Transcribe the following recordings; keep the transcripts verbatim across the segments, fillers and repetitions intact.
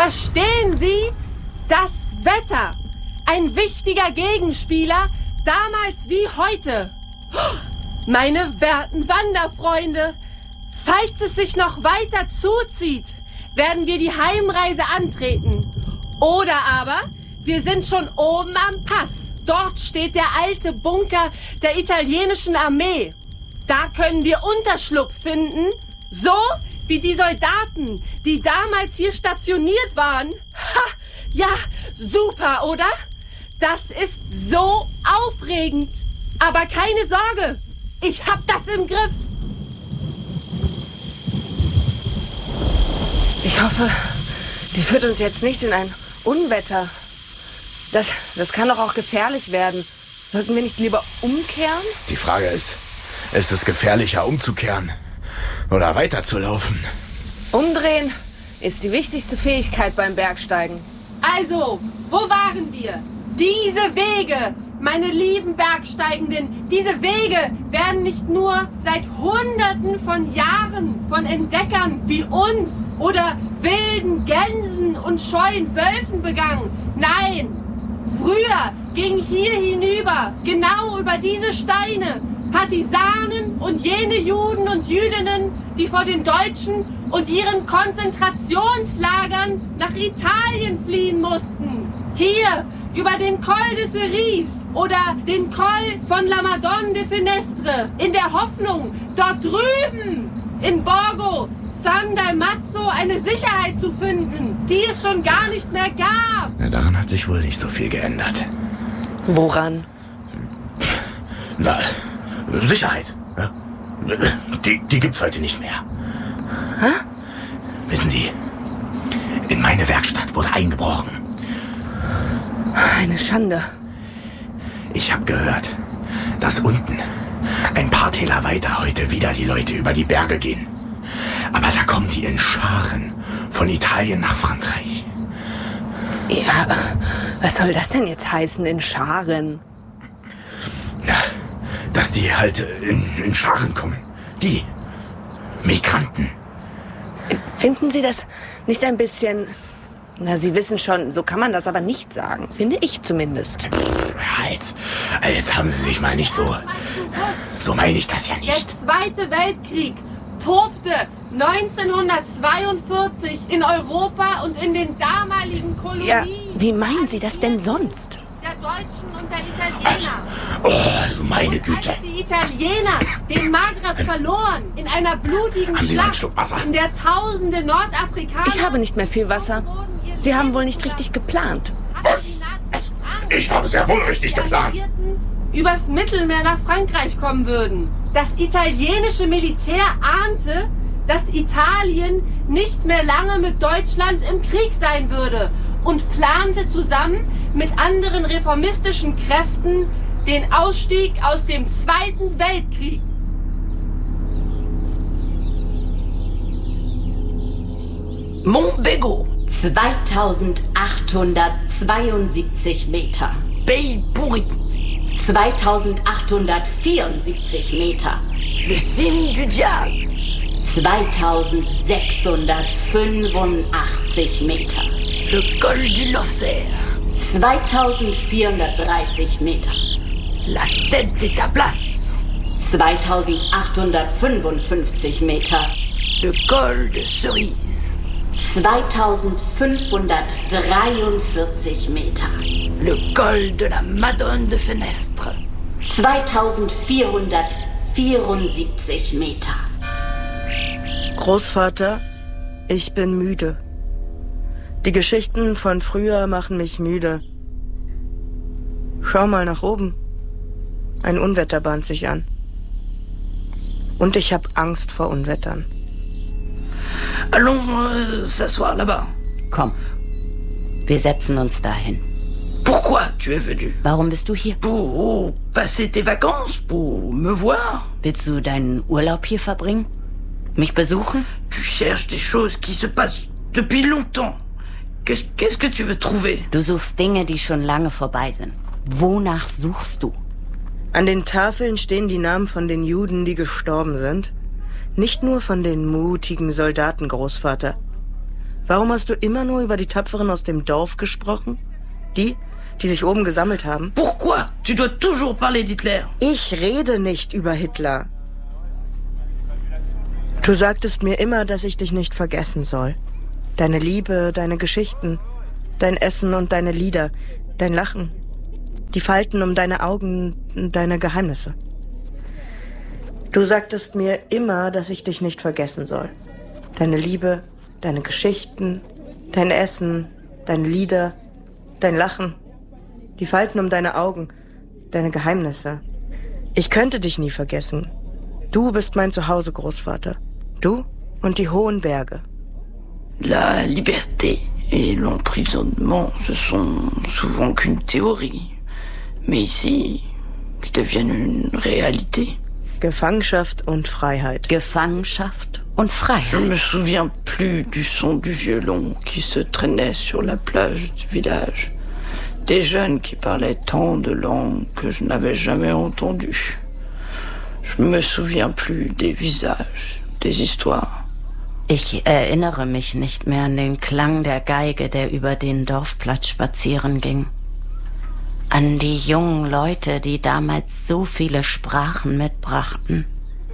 Verstehen Sie? Das Wetter. Ein wichtiger Gegenspieler, damals wie heute. Meine werten Wanderfreunde, falls es sich noch weiter zuzieht, werden wir die Heimreise antreten. Oder aber, wir sind schon oben am Pass. Dort steht der alte Bunker der italienischen Armee. Da können wir Unterschlupf finden, so wie die Soldaten, die damals hier stationiert waren. Ha, ja, super, oder? Das ist so aufregend. Aber keine Sorge, ich hab das im Griff. Ich hoffe, sie führt uns jetzt nicht in ein Unwetter. Das, das kann doch auch gefährlich werden. Sollten wir nicht lieber umkehren? Die Frage ist, ist es gefährlicher umzukehren oder weiterzulaufen? Umdrehen ist die wichtigste Fähigkeit beim Bergsteigen. Also, wo waren wir? Diese Wege, meine lieben Bergsteigenden, diese Wege werden nicht nur seit Hunderten von Jahren von Entdeckern wie uns oder wilden Gänsen und scheuen Wölfen begangen. Nein, früher ging hier hinüber, genau über diese Steine, Partisanen und jene Juden und Jüdinnen, die vor den Deutschen und ihren Konzentrationslagern nach Italien fliehen mussten. Hier über den Col de Cerise oder den Col von la Madone de Finestre, in der Hoffnung, dort drüben in Borgo San Dalmazzo eine Sicherheit zu finden, die es schon gar nicht mehr gab. Ja, daran hat sich wohl nicht so viel geändert. Woran? Na, Sicherheit. Ja? Die, die gibt's heute nicht mehr. Hä? Wissen Sie, in meine Werkstatt wurde eingebrochen. Eine Schande. Ich habe gehört, dass unten ein paar Täler weiter heute wieder die Leute über die Berge gehen. Aber da kommen die in Scharen von Italien nach Frankreich. Ja, was soll das denn jetzt heißen, in Scharen? Ja, dass die halt in, in Scharen kommen. Die Migranten. Finden Sie das nicht ein bisschen... Na, Sie wissen schon, so kann man das aber nicht sagen. Finde ich zumindest. Ja, jetzt, jetzt haben Sie sich mal nicht so... So meine ich das ja nicht. Der Zweite Weltkrieg tobte neunzehnhundertzweiundvierzig in Europa und in den damaligen Kolonien. Ja, wie meinen Sie das denn sonst? Der Deutschen und der Italiener. Oh, also meine Güte. Als die Italiener den Maghreb verloren in einer blutigen Haben Sie mal einen Schlacht, Schluck Wasser? in der Tausende Nordafrikaner... Ich habe nicht mehr viel Wasser. Sie haben wohl nicht richtig geplant. Was? Ich habe sehr wohl richtig geplant. ...übers Mittelmeer nach Frankreich kommen würden. Das italienische Militär ahnte, dass Italien nicht mehr lange mit Deutschland im Krieg sein würde und plante zusammen mit anderen reformistischen Kräften den Ausstieg aus dem Zweiten Weltkrieg. Montbégot. zweitausendachthundertzweiundsiebzig Meter. Pays pourri. zweitausendachthundertvierundsiebzig Meter. Le Cime du Diable. zweitausendssechshundertfünfundachtzig Meter. Le Col du Lofser. zweitausendvierhundertdreißig Meter. La Tête des Tablas. zweitausendachthundertfünfundfünfzig Meter. Le Col de Cerise. zweitausendfünfhundertdreiundvierzig Meter. Le Col de la Madone de Finestre. zweitausendvierhundertvierundsiebzig Meter. Großvater, ich bin müde. Die Geschichten von früher machen mich müde. Schau mal nach oben. Ein Unwetter bahnt sich an. Und ich habe Angst vor Unwettern. Allons euh, s'asseoir là-bas. Komm, wir setzen uns dahin. Pourquoi tu es venu? Warum bist du hier? Pour passer tes vacances? Pour me voir? Willst du deinen Urlaub hier verbringen? Mich besuchen? Tu cherches des choses qui se passent depuis longtemps. Qu'est-ce, qu'est-ce que tu veux trouver? Du suchst Dinge, die schon lange vorbei sind. Wonach suchst du? An den Tafeln stehen die Namen von den Juden, die gestorben sind. Nicht nur von den mutigen Soldaten, Großvater. Warum hast du immer nur über die Tapferen aus dem Dorf gesprochen? Die, die sich oben gesammelt haben? Pourquoi tu dois toujours parler d'Hitler? Ich rede nicht über Hitler. Du sagtest mir immer, dass ich dich nicht vergessen soll. Deine Liebe, deine Geschichten, dein Essen und deine Lieder, dein Lachen, die Falten um deine Augen, deine Geheimnisse. Du sagtest mir immer, dass ich dich nicht vergessen soll. Deine Liebe, deine Geschichten, dein Essen, deine Lieder, dein Lachen, die Falten um deine Augen, deine Geheimnisse. Ich könnte dich nie vergessen. Du bist mein Zuhause, Großvater. Du und die hohen Berge. La liberté et l'emprisonnement, ce sont souvent qu'une théorie. Mais ici, ils deviennent une réalité. Gefangenschaft und Freiheit. Gefangenschaft und Freiheit. Je me souviens plus du son du violon qui se traînait sur la plage du village. Des jeunes qui parlaient tant de langues que je n'avais jamais entendues. Je me souviens plus des visages, des histoires. Ich erinnere mich nicht mehr an den Klang der Geige, der über den Dorfplatz spazieren ging. An die jungen Leute, die damals so viele Sprachen mitbrachten.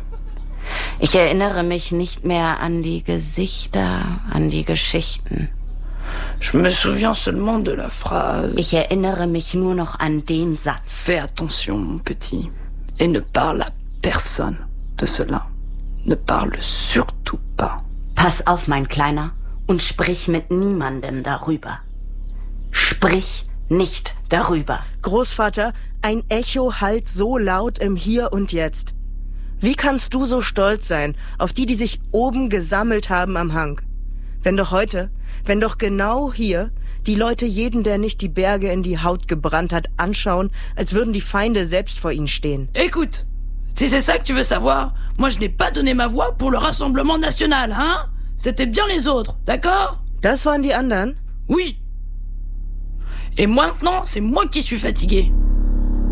Ich erinnere mich nicht mehr an die Gesichter, an die Geschichten. Je me souviens seulement de la phrase. Ich erinnere mich nur noch an den Satz. Fais attention, mon petit, et ne parle à personne de cela. Ne parle surtout pas. Pass auf, mein Kleiner, und sprich mit niemandem darüber. Sprich nicht darüber. Großvater, ein Echo hallt so laut im Hier und Jetzt. Wie kannst du so stolz sein auf die, die sich oben gesammelt haben am Hang? Wenn doch heute, wenn doch genau hier die Leute jeden, der nicht die Berge in die Haut gebrannt hat, anschauen, als würden die Feinde selbst vor ihnen stehen. Écoute, si c'est ça que tu veux savoir, moi je n'ai pas donné ma voix pour le Rassemblement National, hein? C'était bien les autres, d'accord? Das waren die anderen? Oui. Et maintenant, c'est moi qui suis fatigué.